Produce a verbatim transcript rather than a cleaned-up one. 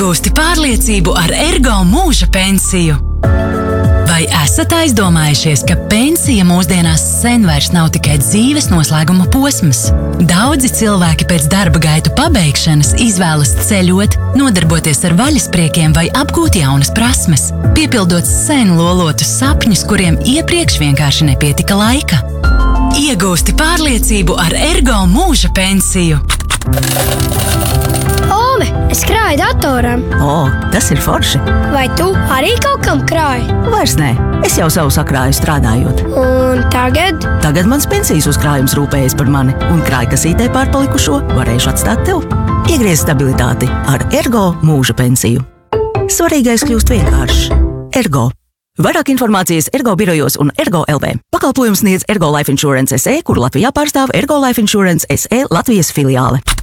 Iegūsti pārliecību ar Ergo mūža pensiju. Vai esat aizdomājušies, ka pensija mūsdienās sen vairs nav tikai dzīves noslēguma posms? Daudzi cilvēki pēc darba gaitu pabeigšanas izvēlas ceļot, nodarboties ar vaļaspriekiem vai apgūt jaunas prasmes, piepildot sen lolotus sapņus, kuriem iepriekš vienkārši nepietika laika. Iegūsti pārliecību ar Ergo mūža pensiju. Omi, es krāju datoram. O, tas ir forši. Vai tu arī kaut kam krāji? Vairs nē, es jau savu sakrāju strādājot. Un tagad? Tagad mans pensijas uzkrājums rūpējas par mani, un krājkasītē pārpalikušo varēšu atstāt tev. Iegriez stabilitāti ar Ergo mūža pensiju. Svarīgais kļūst vienkāršs. Ergo. Vairāk informācijas Ergo birojos un Ergo L V. Pakalpojums sniedz Ergo Life Insurance S E, kuru Latvijā pārstāv Ergo Life Insurance S E Latvijas filiāle.